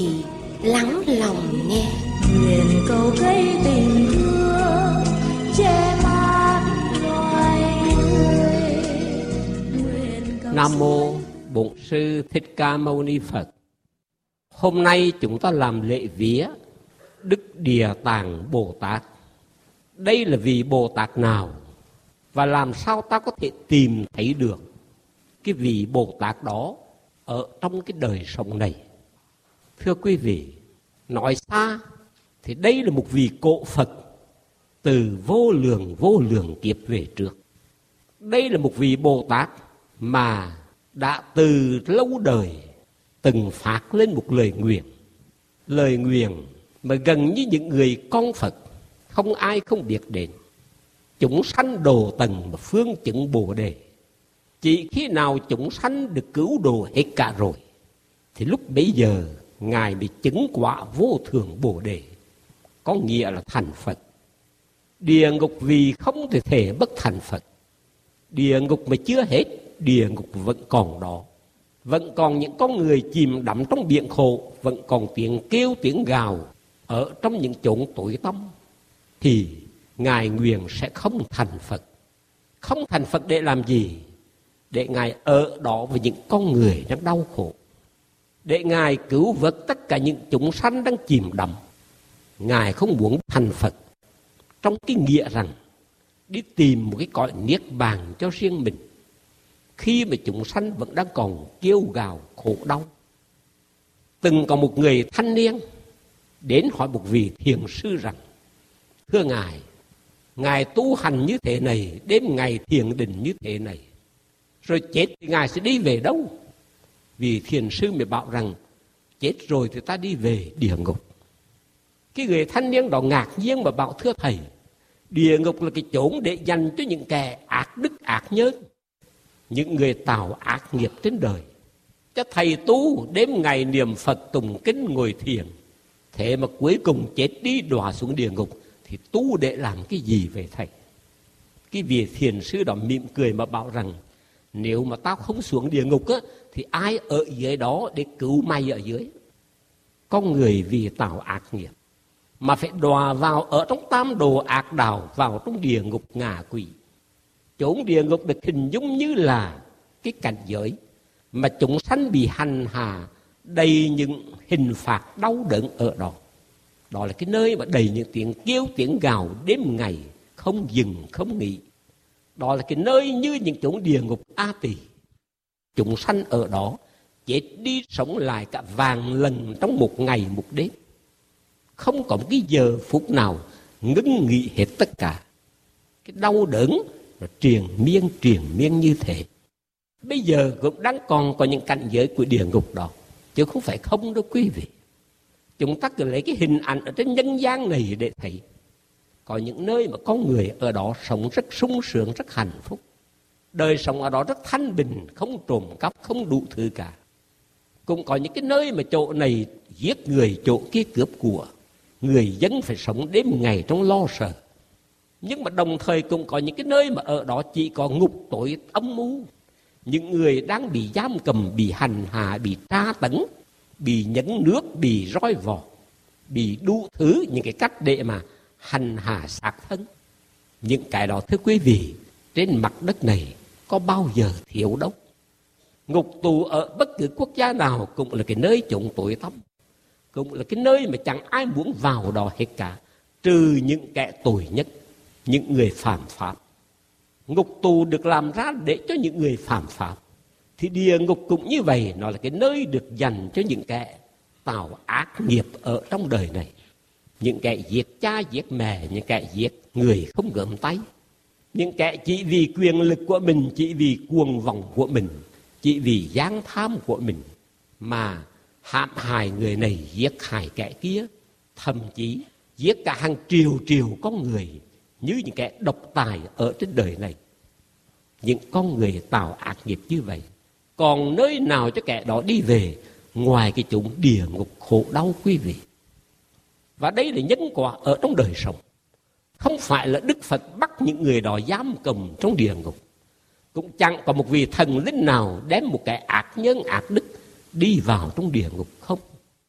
lắng lòng nghe. Nguyện cầu cây tình thương che mát loài người. Nam mô Bổn Sư Thích Ca Mâu Ni Phật. Hôm nay chúng ta làm lễ vía Đức Địa Tạng Bồ Tát. Đây là vị Bồ Tát nào? Và làm sao ta có thể tìm thấy được cái vị Bồ Tát đó ở trong cái đời sống này? Thưa quý vị, nói xa thì đây là một vị cộ Phật từ vô lượng kiếp về trước. Đây là một vị Bồ Tát mà đã từ lâu đời từng phát lên một lời nguyện. Lời nguyện mà gần như những người con Phật không ai không biết đến. Chúng sanh độ tầng mà phương chứng Bồ Đề. Chỉ khi nào chúng sanh được cứu độ hết cả rồi thì lúc bấy giờ Ngài bị chứng quả vô thượng Bồ Đề, có nghĩa là thành Phật. Địa ngục vì không thể bất thành Phật. Địa ngục mà chưa hết, địa ngục vẫn còn đó. Vẫn còn những con người chìm đắm trong biển khổ, vẫn còn tiếng kêu tiếng gào ở trong những chốn tối tăm. Thì Ngài nguyện sẽ không thành Phật. Không thành Phật để làm gì? Để Ngài ở đó với những con người đang đau khổ, để Ngài cứu vớt tất cả những chúng sanh đang chìm đắm. Ngài không muốn thành Phật trong cái nghĩa rằng đi tìm một cái cõi niết bàn cho riêng mình, khi mà chúng sanh vẫn đang còn kêu gào khổ đau. Từng có một người thanh niên đến hỏi một vị thiền sư rằng: thưa Ngài, Ngài tu hành như thế này, đêm ngày thiền định như thế này, rồi chết thì Ngài sẽ đi về đâu? Vì thiền sư mới bảo rằng chết rồi thì ta đi về địa ngục. Cái người thanh niên đó ngạc nhiên mà bảo: thưa Thầy, địa ngục là cái chốn để dành cho những kẻ ác đức ác nhân, những người tạo ác nghiệp trên đời. Cho Thầy tu đêm ngày niệm Phật tụng kinh ngồi thiền, thế mà cuối cùng chết đi đọa xuống địa ngục thì tu để làm cái gì về Thầy? Cái vị thiền sư đó mỉm cười mà bảo rằng: nếu mà tao không xuống địa ngục á, thì ai ở dưới đó để cứu mày ở dưới? Con người vì tạo ác nghiệp mà phải đọa vào ở trong tam đồ ác đạo, vào trong địa ngục ngạ quỷ. Chốn địa ngục được hình dung như là cái cảnh giới mà chúng sanh bị hành hạ, đầy những hình phạt đau đớn ở đó. Đó là cái nơi mà đầy những tiếng kêu tiếng gào đêm ngày không dừng không nghỉ. Đó là cái nơi như những chốn địa ngục A Tỳ. Chúng sanh ở đó chết đi sống lại cả vạn lần trong một ngày một đêm, không có một cái giờ phút nào ngưng nghỉ hết tất cả. Cái đau đớn rồi triền miên như thế. Bây giờ cũng đang còn có những cảnh giới của địa ngục đó, chứ không phải không đâu quý vị. Chúng ta cứ lấy cái hình ảnh ở trên nhân gian này để thấy. Có những nơi mà con người ở đó sống rất sung sướng, rất hạnh phúc. Đời sống ở đó rất thanh bình, không trộm cắp, không đủ thứ cả. Cũng có những cái nơi mà chỗ này giết người, chỗ kia cướp của. Người dân phải sống đêm ngày trong lo sợ. Nhưng mà đồng thời cũng có những cái nơi mà ở đó chỉ có ngục tối âm mưu. Những người đang bị giam cầm, bị hành hạ, bị tra tấn, bị nhấn nước, bị roi vọt, bị đủ thứ những cái cách để mà hành hạ xác thân. Những cái đó thưa quý vị, trên mặt đất này có bao giờ thiếu đâu. Ngục tù ở bất cứ quốc gia nào cũng là cái nơi chốn tối tăm, cũng là cái nơi mà chẳng ai muốn vào đó hết cả, trừ những kẻ tội nhất, những người phạm pháp. Ngục tù được làm ra để cho những người phạm pháp, thì địa ngục cũng như vậy, nó là cái nơi được dành cho những kẻ tạo ác nghiệp ở trong đời này. Những kẻ giết cha giết mẹ, những kẻ giết người không gớm tay, những kẻ chỉ vì quyền lực của mình, chỉ vì cuồng vọng của mình, chỉ vì gian tham của mình mà hãm hại người này, giết hại kẻ kia, thậm chí giết cả hàng triệu con người như những kẻ độc tài ở trên đời này. Những con người tạo ác nghiệp như vậy, còn nơi nào cho kẻ đó đi về ngoài cái chốn địa ngục khổ đau quý vị? Và đây là nhân quả ở trong đời sống. Không phải là Đức Phật bắt những người đó giam cầm trong địa ngục. Cũng chẳng có một vị thần linh nào đem một kẻ ác nhân ác đức đi vào trong địa ngục, không.